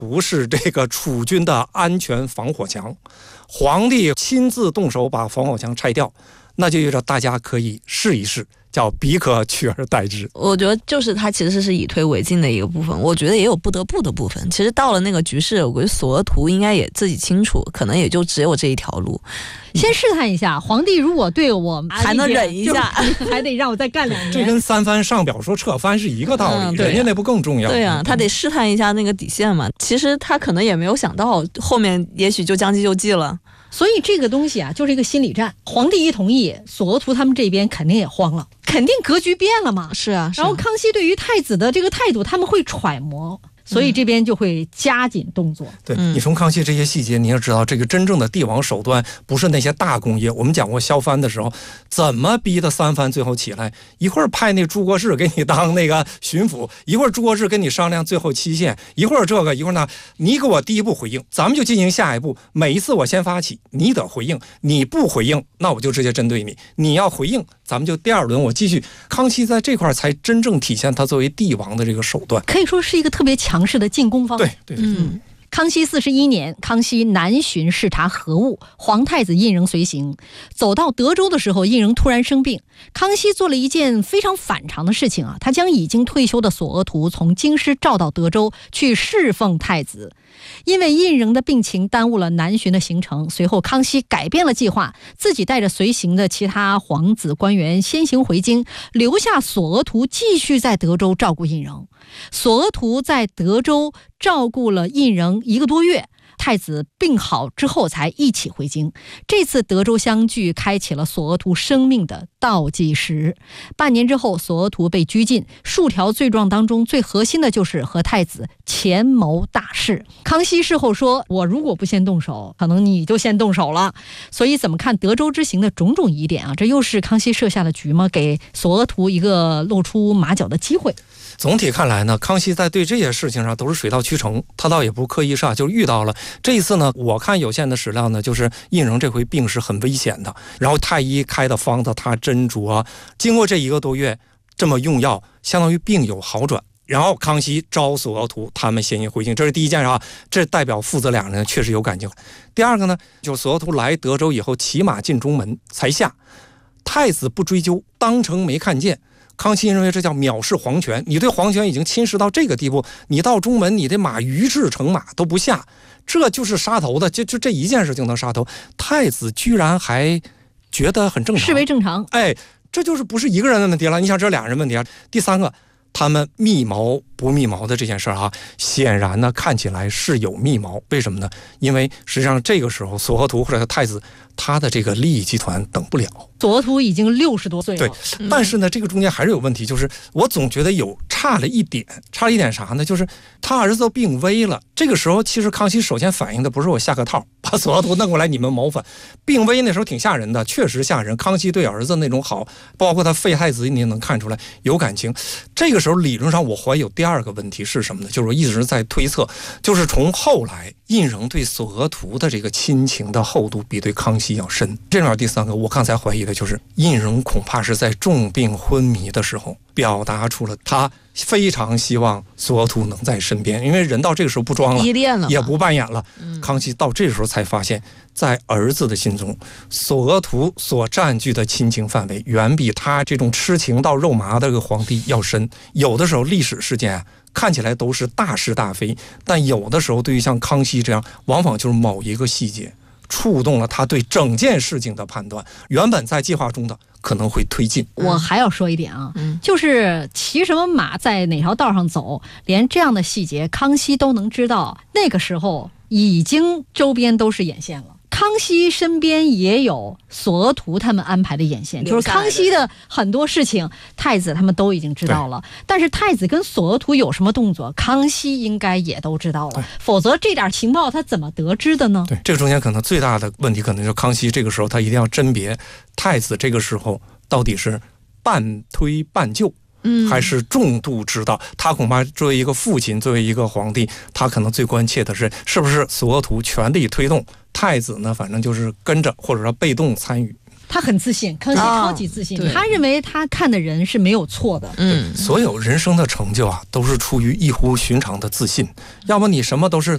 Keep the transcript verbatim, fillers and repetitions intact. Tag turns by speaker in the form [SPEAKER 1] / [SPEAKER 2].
[SPEAKER 1] 不是这个楚军的安全防火墙，皇帝亲自动手把防火墙拆掉，那就意味着大家可以试一试，叫彼可取而代之。
[SPEAKER 2] 我觉得就是它其实是以退为进的一个部分，我觉得也有不得不的部分。其实到了那个局势，我觉得索额图应该也自己清楚，可能也就只有这一条路。
[SPEAKER 3] 先试探一下，皇帝如果对我
[SPEAKER 2] 还能忍一下，
[SPEAKER 3] 还得让我再干两年。
[SPEAKER 1] 这跟三番上表说撤番是一个道理，嗯啊、人家那不更重要？
[SPEAKER 2] 对啊，他得试探一下那个底线嘛。其实他可能也没有想到后面也许就将计就计了。
[SPEAKER 3] 所以这个东西啊，就是一个心理战。皇帝一同意，索额图他们这边肯定也慌了，肯定格局变了嘛。
[SPEAKER 2] 是啊，是啊。
[SPEAKER 3] 然后康熙对于太子的这个态度，他们会揣摩。所以这边就会加紧动作。
[SPEAKER 1] 对，你从康熙这些细节，你要知道，这个真正的帝王手段不是那些大工业。我们讲过萧藩的时候，怎么逼的三藩最后起来？一会儿派那朱国士给你当那个巡抚，一会儿朱国士跟你商量最后期限，一会儿这个，一会儿那，你给我第一步回应，咱们就进行下一步。每一次我先发起，你得回应，你不回应，那我就直接针对你。你要回应，咱们就第二轮我继续。康熙在这块才真正体现他作为帝王的这个手段，
[SPEAKER 3] 可以说是一个特别强势的进攻方。
[SPEAKER 1] 对对对，
[SPEAKER 3] 嗯。康熙四十一年，康熙南巡视察河务，皇太子胤禛随行。走到德州的时候，胤禛突然生病。康熙做了一件非常反常的事情啊，他将已经退休的索额图从京师召到德州去侍奉太子。因为胤禛的病情耽误了南巡的行程，随后康熙改变了计划，自己带着随行的其他皇子官员先行回京，留下索额图继续在德州照顾胤禛。索额图在德州照顾了胤禛一个多月，太子病好之后才一起回京。这次德州相聚开启了索额图生命的倒计时。半年之后，索额图被拘禁，数条罪状当中最核心的就是和太子前谋大事。康熙事后说，我如果不先动手，可能你就先动手了。所以怎么看德州之行的种种疑点啊，这又是康熙设下的局吗？给索额图一个露出马脚的机会。
[SPEAKER 1] 总体看来呢，康熙在对这些事情上都是水到渠成，他倒也不刻意煞，就遇到了。这一次呢，我看有限的史料呢，就是胤禛这回病是很危险的，然后太医开的方子他斟酌，经过这一个多月这么用药，相当于病有好转。然后康熙招索额图他们先行回京，这是第一件事啊，这代表父子两人确实有感情。第二个呢，就是索额图来德州以后骑马进中门才下，太子不追究，当成没看见。康熙认为这叫藐视皇权，你对皇权已经侵蚀到这个地步，你到中门你的马于制成马都不下，这就是杀头的，就就这一件事就能杀头。太子居然还觉得很正常，
[SPEAKER 3] 视为正常。
[SPEAKER 1] 哎，这就是不是一个人的问题了，你想这俩人问题啊。第三个，他们密谋不密谋的这件事啊，显然呢看起来是有密谋。为什么呢？因为实际上这个时候索额图或者太子他的这个利益集团等不了。
[SPEAKER 3] 索额图已经六十多岁了，
[SPEAKER 1] 对，但是呢，这个中间还是有问题，就是我总觉得有差了一点，差了一点啥呢？就是他儿子都病危了，这个时候其实康熙首先反应的不是我下个套把索额图弄过来你们谋反，病危那时候挺吓人的，确实吓人。康熙对儿子那种好，包括他废太子，你也能看出来有感情。这个时候理论上我怀有第二个问题是什么呢？就是我一直在推测，就是从后来胤禛对索额图的这个亲情的厚度比对康熙要深。这里面第三个，我刚才怀疑的就是胤禛恐怕是在重病昏迷的时候表达出了他非常希望索额图能在身边，因为人到这个时候不装了，
[SPEAKER 2] 依恋了，
[SPEAKER 1] 也不扮演了、
[SPEAKER 2] 嗯、
[SPEAKER 1] 康熙到这时候才发现，在儿子的心中，索额图所占据的亲情范围远比他这种痴情到肉麻的这个皇帝要深。有的时候历史事件啊看起来都是大是大非，但有的时候对于像康熙这样，往往就是某一个细节触动了他对整件事情的判断，原本在计划中的可能会推进。
[SPEAKER 3] 我还要说一点啊、
[SPEAKER 2] 嗯、
[SPEAKER 3] 就是骑什么马在哪条道上走，连这样的细节康熙都能知道，那个时候已经周边都是眼线了。康熙身边也有索额图他们安排的眼线，就是康熙的很多事情太子他们都已经知道了，但是太子跟索额图有什么动作，康熙应该也都知道了，否则这点情报他怎么得知的呢？
[SPEAKER 1] 对，这个中间可能最大的问题可能就是康熙这个时候他一定要甄别太子这个时候到底是半推半就
[SPEAKER 2] 嗯，
[SPEAKER 1] 还是重度指导。他恐怕作为一个父亲，作为一个皇帝，他可能最关切的是是不是索额图全力推动，太子呢反正就是跟着或者说被动参与。
[SPEAKER 3] 他很自信，康熙超级自信、哦、他认为他看的人是没有错的。
[SPEAKER 2] 嗯，
[SPEAKER 1] 所有人生的成就啊都是出于异乎寻常的自信，要么你什么都是